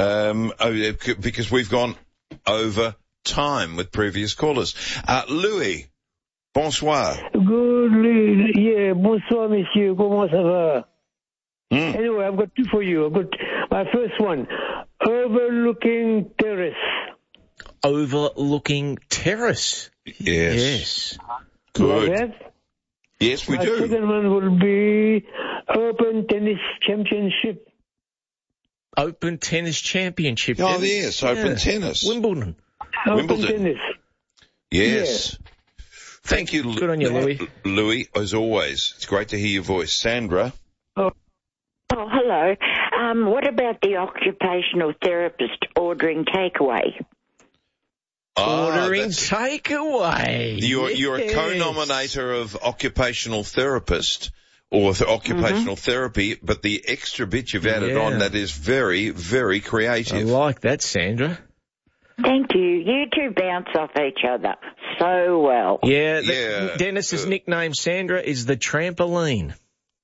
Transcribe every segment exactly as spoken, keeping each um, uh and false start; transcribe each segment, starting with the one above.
Um, oh, yeah, c- because we've gone over time with previous callers. Uh, Louis, bonsoir. Good, yeah, bonsoir, monsieur. Comment ça va? Mm. Anyway, I've got two for you. I've got my first one, overlooking terrace. Overlooking terrace. Yes. Yes. Good. Like that? Yes, we my do. second one will be Open Tennis Championship. Open Tennis Championship. Oh, Dennis. yes, Open Yeah. Tennis. Wimbledon. Open Wimbledon. Tennis. Yes. Thank you, Good on you, Louis. Louis, as always. It's great to hear your voice. Sandra? Oh, hello. Um, what about the occupational therapist ordering takeaway? Ah, Ordering that's- takeaway. You're, you're a Yes. co-nominator of occupational therapist or th- occupational Mm-hmm. therapy, but the extra bit you've added Yeah. on, that is very, very I creative. like that, Sandra. Thank you. You two bounce off each other so well. Yeah, the, Yeah. Dennis's Uh, nickname, Sandra, is the trampoline.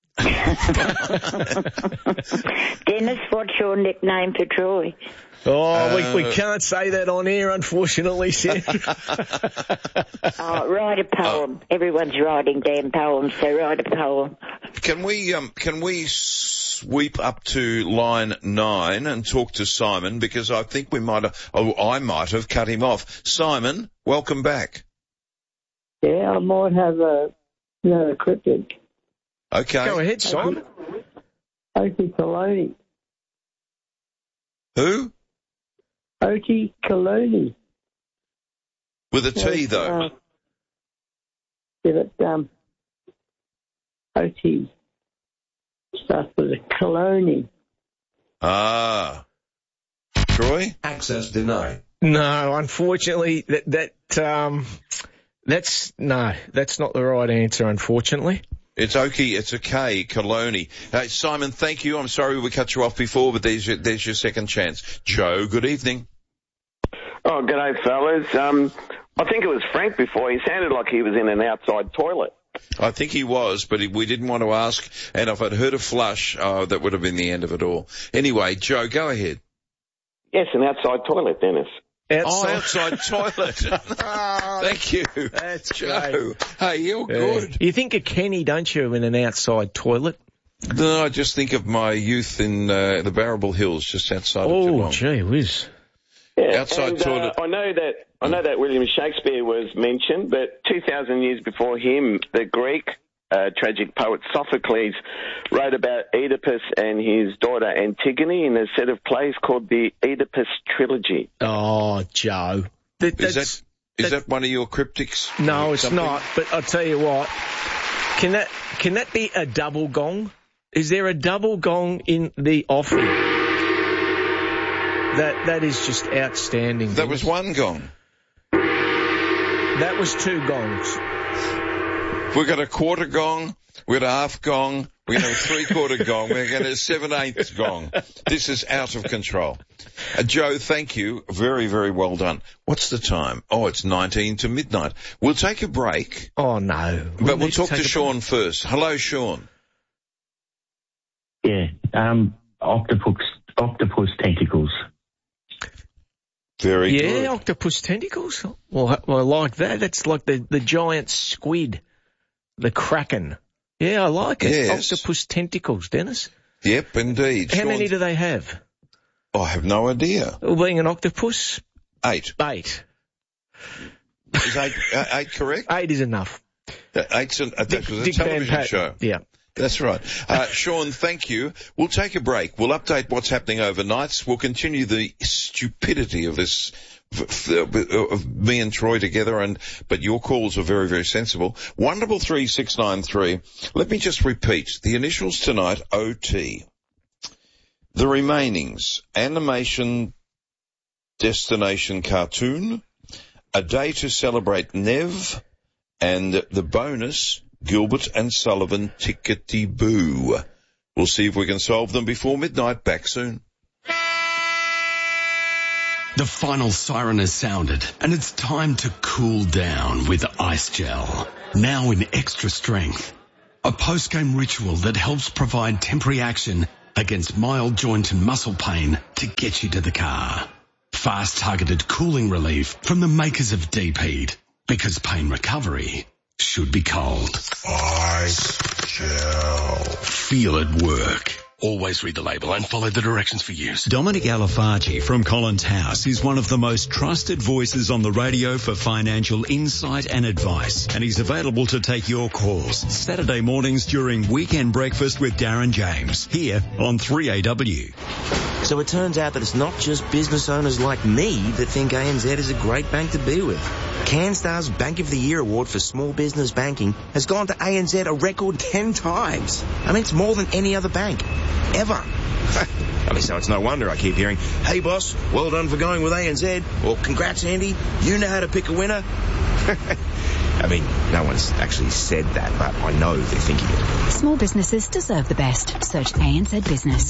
Dennis, what's your nickname for Troy? Oh, we, Uh, we can't say that on air, unfortunately, Sandra. Oh, write a poem. Everyone's writing damn poems, so write a poem. Can we, um, can we sweep up to line nine and talk to Simon, because I think we might have, oh, I might have cut him off. Simon, welcome back. Yeah, I might have a, you know, a cryptid. Okay. Go ahead, Simon. Oti Coloni. Who? Oti Coloni. With a T, though. Uh, give it, um, Oti. Starts with a Coloni. Ah. Troy? Access denied. No, unfortunately, that, that, um, that's, no, that's not the right answer, unfortunately. It's Oki, it's a K, Coloni. Hey, Simon, thank you. I'm sorry we cut you off before, but there's your, there's your second chance. Joe, good evening. Oh, g'day, fellas. Um, I think it was Frank before. He sounded like he was in an outside toilet. I think he was, but he, we didn't want to ask, and if I'd heard a flush, oh, that would have been the end of it all. Anyway, Joe, go ahead. Yes, an outside toilet, Dennis. Oh, outside toilet. Thank you. That's Joe. great. Hey, you're Yeah. good. You think of Kenny, don't you, in an outside toilet? No, I just think of my youth in uh, the Barrable Hills, just outside of Oh, Geelong. gee whiz. Yeah, Outside and, uh, toilet. I know that I know that William Shakespeare was mentioned, but two thousand years before him, the Greek uh, tragic poet Sophocles wrote about Oedipus and his daughter Antigone in a set of plays called the Oedipus Trilogy. Oh, Joe. That, Is that's, that is that- that one of your cryptics? no, it's Something? not. But I'll tell you what. Can that can that be a double gong? Is there a double gong in the offering? That that is just outstanding. That was one gong. That was two gongs. We've got a quarter gong, we've got a half gong, we're going to have a three-quarter gong, we're going to have a seven-eighths gong. This is out of control. Uh, Joe, thank you. Very, very well done. What's the time? Oh, it's nineteen to midnight. We'll take a break, Oh no. but we'll need talk to take a Sean first. Hello, Sean. Yeah, um, octopus, octopus tentacles. Very Yeah, good. octopus tentacles. Well, I- well, I like that. That's like the, the giant squid, the kraken. Yeah, I like it. Yes. Octopus tentacles, Dennis. Yep, indeed. How Sean, many do they have? Oh, I have no idea. Well, being an octopus, Eight. eight. Is eight, uh, eight correct? Eight is enough. Uh, eight's an, uh, that was a Dick Van television Patten. show. Yeah. That's right. Uh, Sean, thank you. We'll take a break. We'll update what's happening overnight. We'll continue the stupidity of this, of me and Troy together, and but your calls are very, very sensible. one double three six nine three. Let me just repeat. The initials tonight, O T. The remainings, animation, destination cartoon, a day to celebrate Nev, and the bonus, Gilbert and Sullivan Tickety-Boo. We'll see if we can solve them before midnight. Back soon. The final siren has sounded, and it's time to cool down with Ice Gel. Now in extra strength. A post-game ritual that helps provide temporary action against mild joint and muscle pain to get you to the car. Fast targeted cooling relief from the makers of Deep Heat, because pain recovery should be cold. Ice Gel. Feel it work. Always read the label and follow the directions for use. Dominic Alifargi from Collins House is one of the most trusted voices on the radio for financial insight and advice, and he's available to take your calls Saturday mornings during Weekend Breakfast with Darren James, here on three A W. So it turns out that it's not just business owners like me that think A N Z is a great bank to be with. CanStar's Bank of the Year award for small business banking has gone to A N Z a record ten times. I mean, it's more than any other bank, ever. I mean, so it's no wonder I keep hearing, "Hey boss, well done for going with A N Z," or "Congrats Andy, you know how to pick a winner." I mean, no one's actually said that, but I know they're thinking it. Small businesses deserve the best. Search A N Z Business.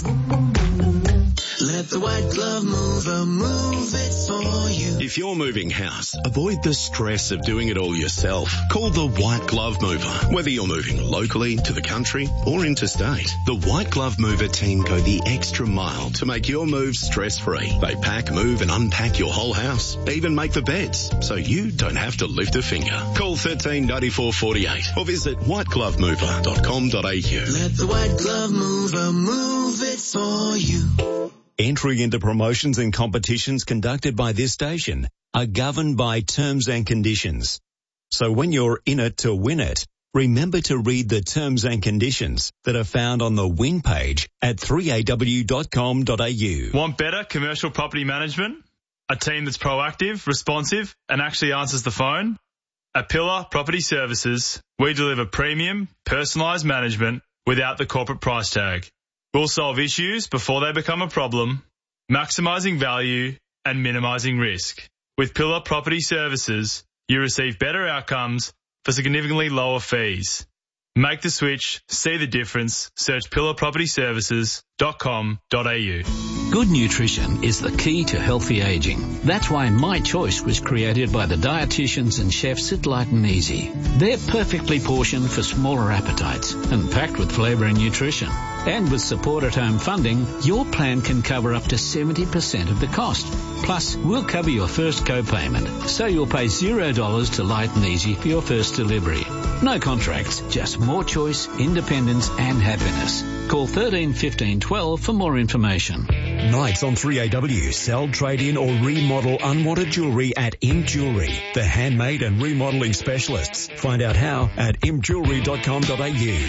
Let the white glove mover move it for you. If you're moving house, avoid the stress of doing it all yourself. Call the White Glove Mover. Whether you're moving locally, to the country, or interstate, the White Glove Mover team go the extra mile to make your move stress-free. They pack, move and unpack your whole house, even make the beds, so you don't have to lift a finger. Call thirteen ninety-four forty-eight or visit white glove mover dot com dot a u. Let the white glove mover move it for you. Entry into promotions and competitions conducted by this station are governed by terms and conditions. So when you're in it to win it, remember to read the terms and conditions that are found on the win page at three a w dot com dot a u. Want better commercial property management? A team that's proactive, responsive, and actually answers the phone? At Pillar Property Services, we deliver premium, personalised management without the corporate price tag. We'll solve issues before they become a problem, maximising value and minimising risk. With Pillar Property Services, you receive better outcomes for significantly lower fees. Make the switch, see the difference, search pillar property services dot com dot a u. Good nutrition is the key to healthy aging. That's why My Choice was created by the dietitians and chefs at Light and Easy. They're perfectly portioned for smaller appetites and packed with flavour and nutrition. And with support at home funding, your plan can cover up to seventy percent of the cost. Plus, we'll cover your first co-payment, so you'll pay zero dollars to Light and Easy for your first delivery. No contracts, just more choice, independence and happiness. Call thirteen fifteen twelve for more information. Nights on three A W. Sell, trade in or remodel unwanted jewellery at Im Jewellery, the handmade and remodelling specialists. Find out how at im jewellery dot com dot a u.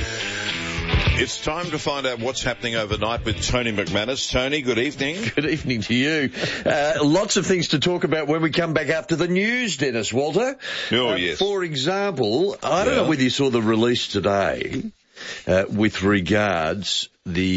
It's time to find out what's happening overnight with Tony McManus. Tony, good evening. Good evening to you. Uh, lots of things to talk about when we come back after the news, Dennis Walter. Oh, uh, yes. For example, I don't yeah. know whether you saw the release today uh, with regards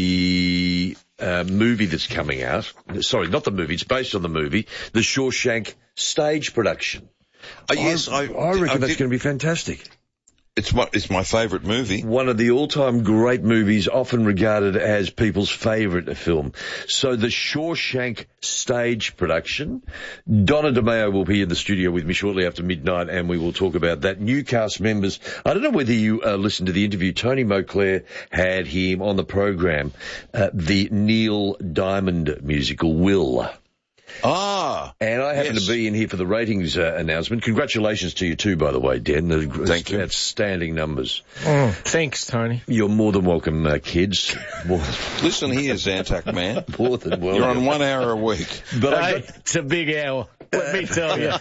the uh, movie that's coming out. Sorry, not the movie. It's based on the movie, the Shawshank stage production. Uh, yes, I, I, I reckon I that's did, going to be fantastic. It's my, it's my favourite movie. One of the all-time great movies, often regarded as people's favourite film. So the Shawshank stage production. Donna DeMeo will be in the studio with me shortly after midnight, and we will talk about that. New cast members. I don't know whether you uh, listened to the interview. Tony Moclair had him on the program. Uh, the Neil Diamond musical, Will. Ah. And I happen yes. to be in here for the ratings uh, announcement. Congratulations to you too, by the way, Dan. The Thank you. Outstanding numbers. Oh, thanks, Tony. You're more than welcome, uh, kids. More Listen here, Zantac man. more than welcome. You're on one hour a week. But Hey, I got, it's a big hour. Let me tell you.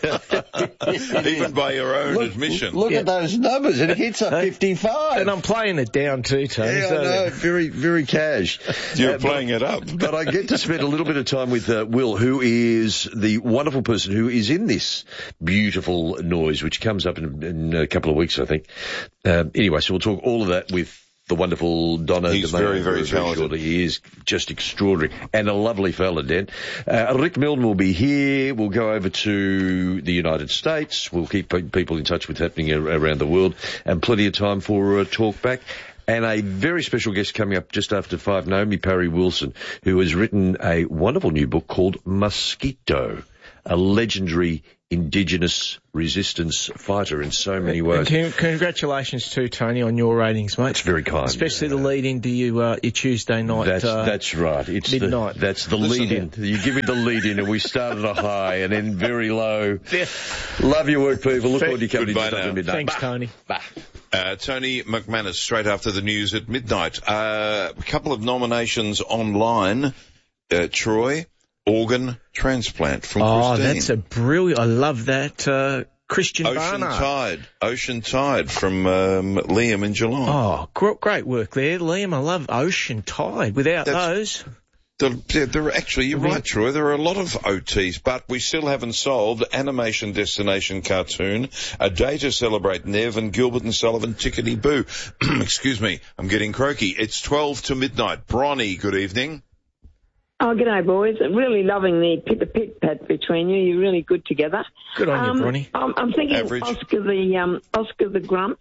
Even by your own look, admission. Look Yeah. at those numbers. It hits a fifty-five. And I'm playing it down too, Tony. yeah, so I know. Very, very cash. You're Uh, playing but, it up. But I get to spend a little bit of time with uh, Will, who is the wonderful person who is in this beautiful noise, which comes up in, in a couple of weeks, I think. Um, anyway, so we'll talk all of that with the wonderful Donna. He's DeMeo, very, very talented. shortly. He is just extraordinary and a lovely fella, Dan. Uh, Rick Milne will be here. We'll go over to the United States. We'll keep pe- people in touch with happening ar- around the world, and plenty of time for a uh, talk back. And a very special guest coming up just after five, Naomi Parry Wilson, who has written a wonderful new book called Mosquito. a legendary Indigenous resistance fighter in so many ways. And congratulations too, Tony, on your ratings, mate. That's very kind. Especially the lead into you, uh, your Tuesday night. That's, uh, that's right. It's midnight. The, that's the lead in. You give me the lead in, and we start at a high and then very low. Yeah. Love your work, people. Look forward to you coming Goodbye to now. midnight. Thanks, Bye. Tony. Bye. Uh, Tony McManus, straight after the news at midnight. Uh, a couple of nominations online. Uh, Troy, organ transplant from Oh, Christine. that's a brilliant. I love that. Uh, Christian Ocean Barnard. Tide. Ocean Tide from um, Liam in Geelong. Oh, gr- great work there, Liam. I love Ocean Tide. Without That's- those, There, there are actually, you're right, Troy, there are a lot of O Ts, but we still haven't solved Animation Destination Cartoon, A Day to Celebrate Nev, and Gilbert and Sullivan Tickety Boo. Excuse me, I'm getting croaky. It's twelve to midnight. Bronny, good evening. Oh, g'day, boys. I'm really loving the pit-a-pit-pat between you. You're really good together. Good on um, you, Bronny. I'm, I'm thinking Average. Oscar the um, Oscar the Grump.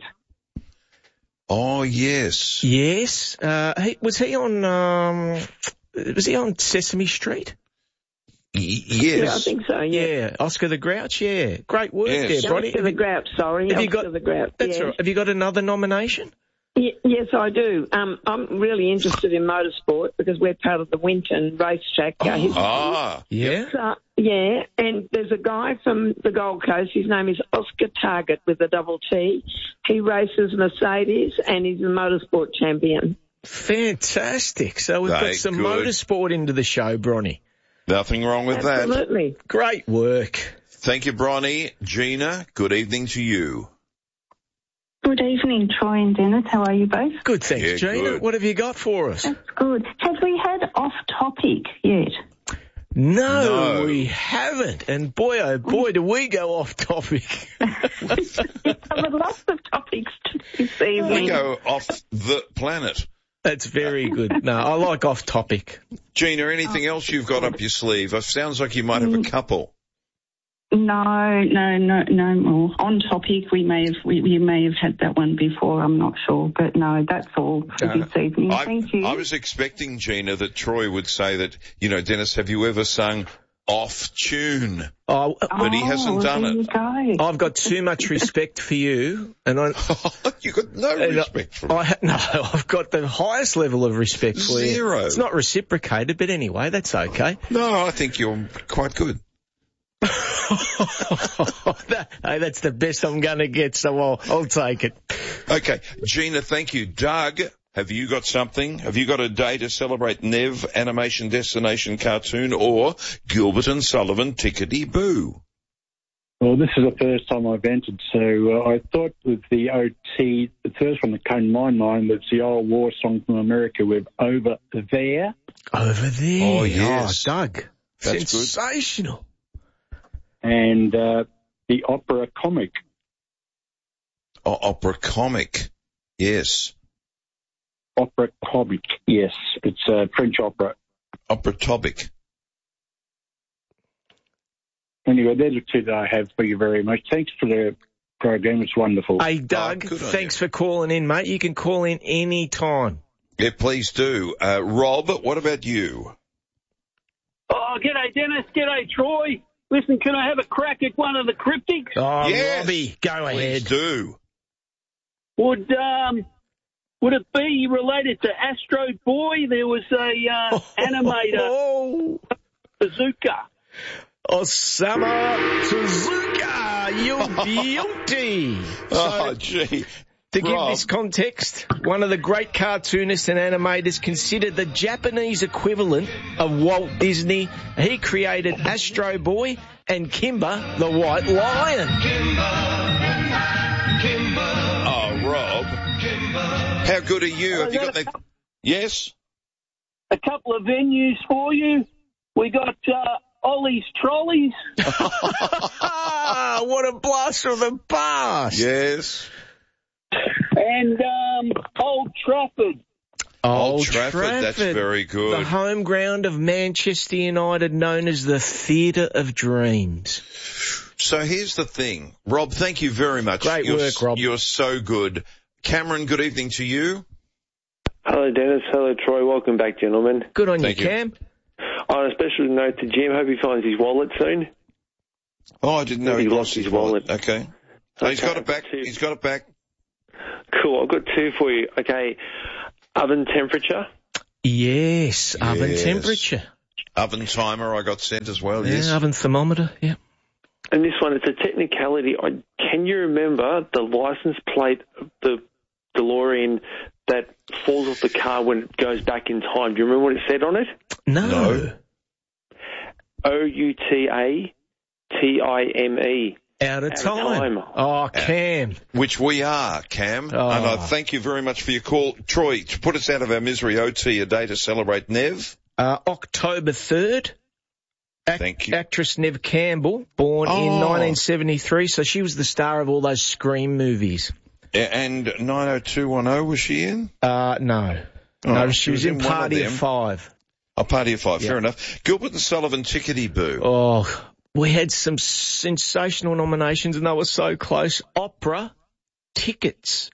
Oh, yes. yes. Uh, he, was he on? Um, was he on Sesame Street? Y- yes. Yeah, I think so, yeah. Yeah, Oscar the Grouch. Yeah, great work Yes. there, Bronny. Oscar the Grouch, sorry. Have you Oscar got the Grouch. That's yeah. all right. Have you got another nomination? Y- yes, I do. Um, I'm really interested in motorsport because we're part of the Winton racetrack. Uh, history. Ah. Yeah. So, yeah, and there's a guy from the Gold Coast. His name is Oscar Target with a double T. He races Mercedes and he's a motorsport champion. Fantastic. So we've got Very some good. motorsport into the show, Bronny. Nothing wrong with that. Absolutely. Great work. Thank you, Bronny. Gina, good evening to you. Good evening, Troy and Dennis. How are you both? Good, thanks, Yeah, Gina. good. What have you got for us? That's good. Have we had off topic yet? No, No. we haven't. And boy, oh boy, do we go off topic. We've covered lots of topics this We evening. go off the planet. That's very good. No, I like off topic. Gina, anything else you've got up your sleeve? It sounds like you might have a couple. No, no, no, no more. On topic, we may have we, we may have had that one before. I'm not sure, but no, that's all for Uh, this evening. I, Thank you. I was expecting, Gina, that Troy would say that, you know, Dennis, have you ever sung off tune? Oh, but he hasn't done there it. you go. I've got too much respect for you, and I. you got no and respect for me. I, no, I've got the highest level of respect for you. Zero. It's not reciprocated, but anyway, that's okay. No, I think you're quite good. that, hey, that's the best I'm going to get, so I'll, I'll take it. Okay, Gina, thank you. Doug, have you got something? Have you got a day to celebrate Nev, Animation Destination Cartoon, or Gilbert and Sullivan Tickety Boo? Well, this is the first time I've entered, so uh, I thought with the O T, the first one that came to my mind was the old war song from America with Over There. Over there. Oh, yes. Oh, Doug. That's good. Sensational. And uh, the opera comic. Oh, opera comic. Yes. Opera comic, yes. It's uh, French opera. Opera topic. Anyway, they're the two that I have for you very much. Thanks for the program. It's wonderful. Hey, Doug, Oh, good on thanks for calling in, mate. You can call in any time. Yeah, please do. Uh, Rob, what about you? Oh, g'day, Dennis. G'day, Troy. Listen, can I have a crack at one of the cryptics? Oh, Yes. Robbie, go ahead. Please do. Would um, would it be related to Astro Boy? There was a uh, animator, Oh, Bazooka. Osama Tezuka, you beauty. Oh, gee. To give Rob. this context, one of the great cartoonists and animators considered the Japanese equivalent of Walt Disney. He created Astro Boy and Kimber the White Lion. Oh, Rob. How good are you? Have you got that? Yes? A couple of venues for you. We got uh, Ollie's Trolleys. Ah, what a blast from the past. Yes. And um, Old Trafford. Old Trafford, that's very good. The home ground of Manchester United, known as the Theatre of Dreams. So here's the thing. Rob, thank you very much. Great you're, work, Rob. You're so good. Cameron, good evening to you. Hello, Dennis. Hello, Troy. Welcome back, gentlemen. Good on Thank you, you. Cam. On a special note to Jim, hope he finds his wallet soon. Oh, I didn't know he he lost his wallet. Okay. So he's Okay, got it back. two. He's got it back. Cool. I've got two for you. Okay. Oven temperature. Yes, oven Yes. temperature. Oven timer I got sent as well, Yeah, yes. oven thermometer, yeah. And this one, it's a technicality. I, can you remember the license plate of the DeLorean that falls off the car when it goes back in time? Do you remember what it said on it? No. No. O U T A T I M E. Out of Out of time. time. Oh, Cam. Which we are, Cam. Oh. And I thank you very much for your call. Troy, to put us out of our misery, O T, a day to celebrate Nev. Uh, October third. Ac- Thank you. Actress Nev Campbell, born in Oh. nineteen seventy-three, so she was the star of all those Scream movies. A- And nine oh two one oh, was she in? Uh, no. Oh, no, she, was in one of Party of them. Five. A Party of Five, Yeah. fair enough. Gilbert and Sullivan, Tickety Boo. Oh, we had some sensational nominations and they were so close. Opera tickets.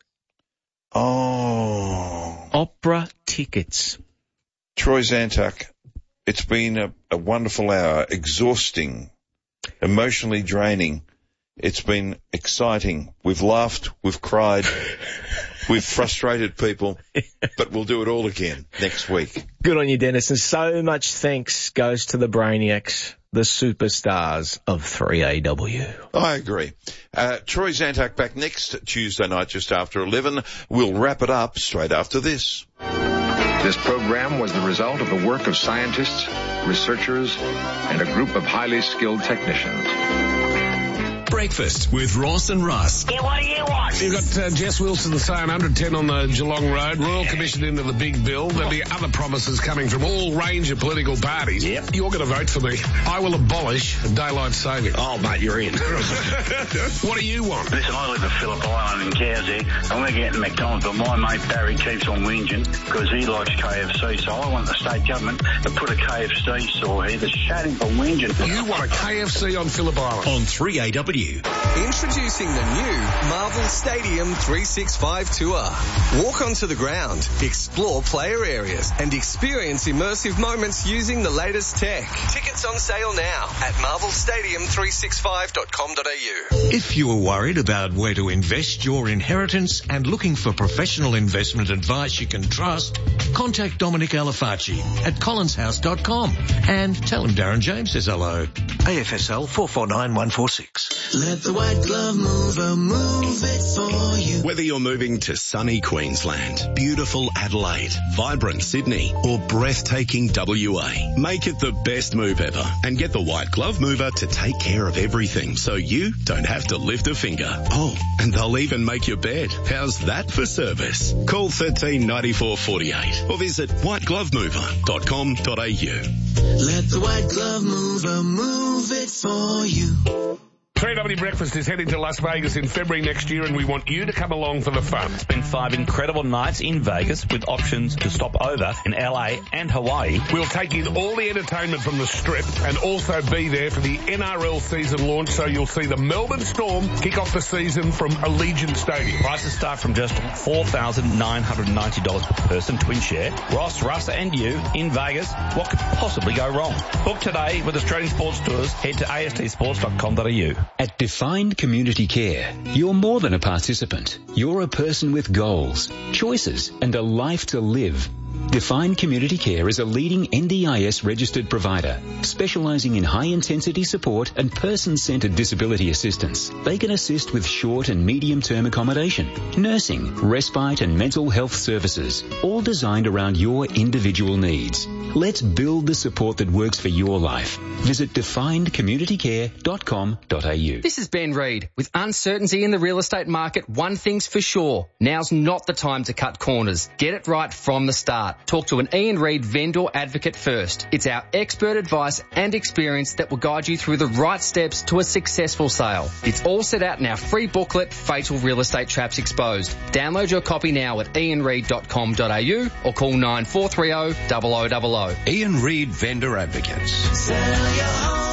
Oh. Opera tickets. Troy Zantuck, it's been a, a wonderful hour, exhausting, emotionally draining. It's been exciting. We've laughed, we've cried, we've frustrated people, but we'll do it all again next week. Good on you, Dennis. And so much thanks goes to the Brainiacs, the superstars of three A W. I agree. Uh, Troy Zantuck back next Tuesday night just after eleven. We'll wrap it up straight after this. This program was the result of the work of scientists, researchers, and a group of highly skilled technicians. Breakfast with Ross and Russ. Yeah, what do you want? You've got uh, Jess Wilson saying one ten on the Geelong Road, Royal Commission into the big bill. There'll be other promises coming from all range of political parties. Yep. You're going to vote for me. I will abolish daylight saving. Oh, mate, you're in. What do you want? Listen, I live at Phillip Island in Cowsey, and we're getting McDonald's, but my mate Barry keeps on whinging because he likes K F C, so I want the state government to put a K F C store here to shut him for whinging. You want a K F C on Phillip Island? On three A W. Introducing the new Marvel Stadium three sixty-five Tour. Walk onto the ground, explore player areas, and experience immersive moments using the latest tech. Tickets on sale now at marvel stadium three sixty-five dot com dot a u. If you are worried about where to invest your inheritance and looking for professional investment advice you can trust, contact Dominic Alifacci at collins house dot com and tell him Darren James says hello. A F S L four four nine one four six. Let the white glove mover move it for you. Whether you're moving to sunny Queensland, beautiful Adelaide, vibrant Sydney, or breathtaking W A, make it the best move ever and get the White Glove Mover to take care of everything so you don't have to lift a finger. Oh, and they'll even make your bed. How's that for service? Call thirteen ninety-four forty-eight or visit white glove mover dot com dot a u. Let the white glove mover move it for you. three W Breakfast is heading to Las Vegas in February next year, and we want you to come along for the fun. Spend five incredible nights in Vegas with options to stop over in L A and Hawaii. We'll take in all the entertainment from the Strip and also be there for the N R L season launch, so you'll see the Melbourne Storm kick off the season from Allegiant Stadium. Prices start from just four thousand nine hundred ninety dollars per person, twin share. Ross, Russ and you in Vegas. What could possibly go wrong? Book today with Australian Sports Tours. Head to a s t sports dot com dot a u. At Defined Community Care, you're more than a participant. You're a person with goals, choices, and a life to live. Defined Community Care is a leading N D I S registered provider, specialising in high-intensity support and person-centred disability assistance. They can assist with short and medium-term accommodation, nursing, respite and mental health services, all designed around your individual needs. Let's build the support that works for your life. Visit defined community care dot com dot a u. This is Ben Reid. With uncertainty in the real estate market, one thing's for sure. Now's not the time to cut corners. Get it right from the start. Talk to an Ian Reid vendor advocate first. It's our expert advice and experience that will guide you through the right steps to a successful sale. It's all set out in our free booklet, Fatal Real Estate Traps Exposed. Download your copy now at ian reid dot com dot a u or call nine four three zero, zero zero zero zero. Ian Reid Vendor Advocates. Sell your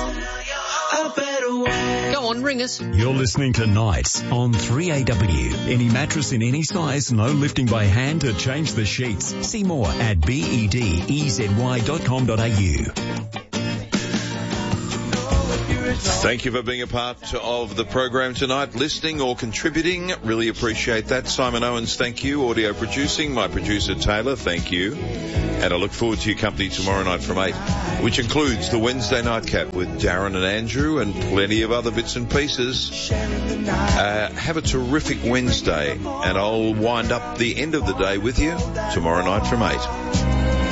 home a better way. Go on, ring us. You're listening to Nights on three A W. Any mattress in any size, no lifting by hand to change the sheets. See more at bed ezy dot com dot a u. Thank you for being a part of the program tonight, listening or contributing. Really appreciate that. Simon Owens, thank you. Audio producing, my producer Taylor, thank you. And I look forward to your company tomorrow night from eight, which includes the Wednesday nightcap with Darren and Andrew and plenty of other bits and pieces. Uh, have a terrific Wednesday, and I'll wind up the end of the day with you tomorrow night from eight.